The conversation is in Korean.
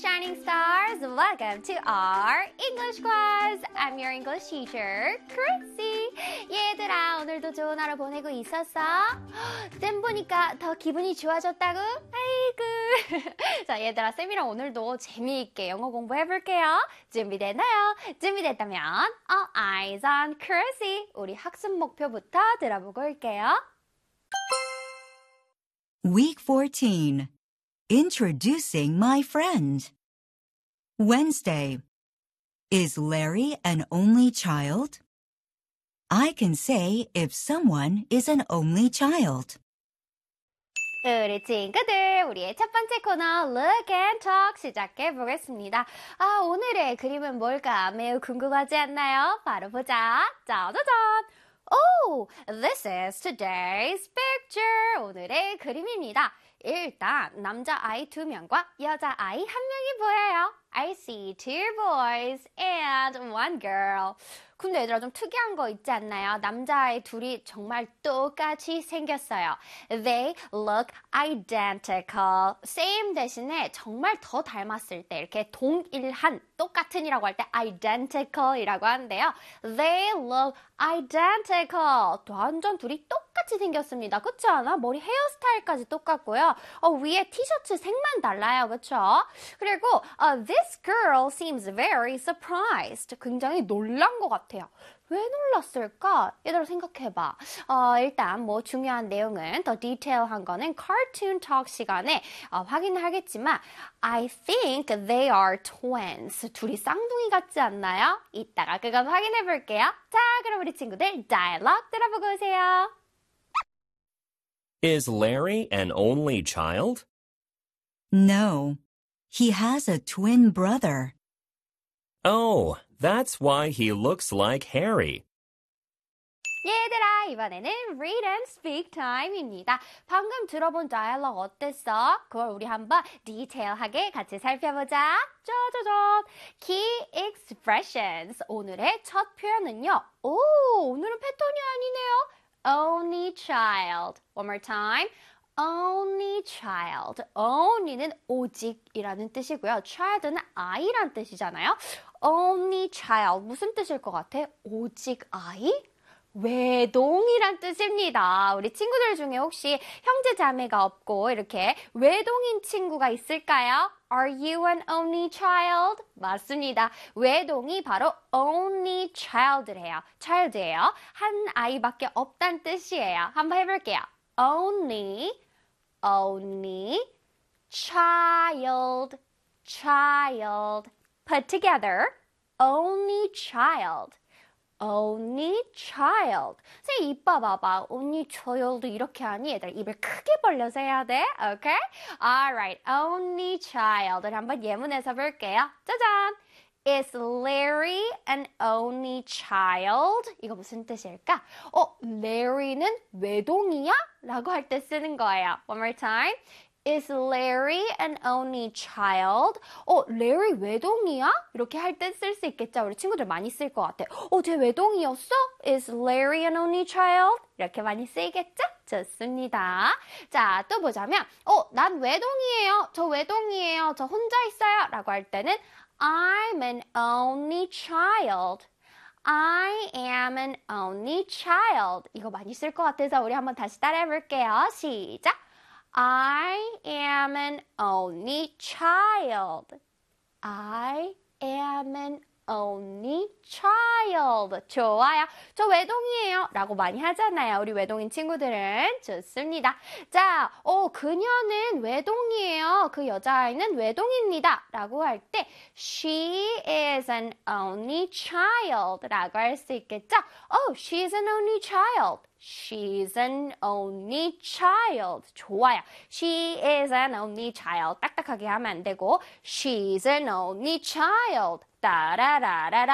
shining stars. Welcome to our English class. I'm your English teacher, Chrissy. 얘들아, 오늘도 좋은 하루 보내고 있었어? 쌤 보니까 더 기분이 좋아졌다고? 아이고. 자, 얘들아, 쌤이랑 오늘도 재미있게 영어 공부해볼게요. 준비됐나요? 준비됐다면 All eyes on Chrissy. 우리 학습 목표부터 들어보고 올게요. Week 14. Introducing my friend. Wednesday. Is Larry an only child? I can say if someone is an only child. 우리 친구들, 우리의 첫 번째 코너 Look and Talk 시작해 보겠습니다. 오늘의 그림은 뭘까 매우 궁금하지 않나요? 바로 보자. 짜자잔! Oh, this is today's picture. 오늘의 그림입니다. 일단 남자아이 2명과 여자아이 1명이 보여요. I see 2 boys and 1 girl. 근데 얘들아 좀 특이한 거 있지 않나요? 남자아이 둘이 정말 똑같이 생겼어요. They look identical. Same 대신에 정말 더 닮았을 때 이렇게 동일한, 똑같은이라고 할 때 identical이라고 하는데요. They look identical. 완전 둘이 똑같이 생겼습니다. 그렇지 않아? 머리 헤어스타일까지 똑같고요. 위에 티셔츠 색만 달라요. 그렇죠? 그리고 this girl seems very surprised. 굉장히 놀란 것 같아요. 왜 놀랐을까? 얘들아 생각해봐. 일단 뭐 중요한 내용은 더 디테일한 거는 Cartoon Talk 시간에 확인을 하겠지만 I think they are twins. 둘이 쌍둥이 같지 않나요? 이따가 그건 확인해 볼게요. 자, 그럼 우리 친구들 다이얼로그 들어보고 오세요. Is Larry an only child? No. He has a twin brother. Oh, that's why he looks like Harry. 얘들아, 이번에는 Read and Speak Time입니다. 방금 들어본 다이얼로그 어땠어? 그걸 우리 한번 디테일하게 같이 살펴보자. 짜자잔! Key Expressions. 오늘의 첫 표현은요. 오늘은 패턴이 아니네요. Only child. One more time. Only child. Only는 오직이라는 뜻이고요. child는 아이란 뜻이잖아요. Only child. 무슨 뜻일 것 같아? 오직 아이? 외동이란 뜻입니다. 우리 친구들 중에 혹시 형제 자매가 없고 이렇게 외동인 친구가 있을까요? Are you an only child? 맞습니다. 외동이 바로 only child래요. child예요. 한 아이밖에 없단 뜻이에요. 한번 해볼게요. Only child, child. Put together, only child. Only child. 선생님, 입 봐봐. only child 이렇게 하니 얘들아 입을 크게 벌려서 해야 돼. Okay? Alright. Only child을 한번 예문해서 볼게요. 짜잔! Is Larry an only child? 이거 무슨 뜻일까? Larry는 외동이야? 라고 할 때 쓰는 거예요. One more time. Is Larry an only child? Larry 외동이야? 이렇게 할 때 쓸 수 있겠죠? 우리 친구들 많이 쓸 것 같아. 쟤 외동이었어? Is Larry an only child? 이렇게 많이 쓰이겠죠? 좋습니다. 자, 또 보자면, 난 외동이에요. 저 외동이에요. 저 혼자 있어요. 라고 할 때는 I'm an only child. I am an only child. 이거 많이 쓸 것 같아서 우리 한번 다시 따라해 볼게요. 시작. I am an only child. I am an only child. 좋아요. 저 외동이에요. 라고 많이 하잖아요. 우리 외동인 친구들은. 좋습니다. 자, 그녀는 외동이에요. 그 여자아이는 외동입니다. 라고 할 때 She is an only child. 라고 할 수 있겠죠? She's an only child. She's an only child. 좋아요. She is an only child. 딱딱하게 하면 안 되고 She's an only child. 따라라라라.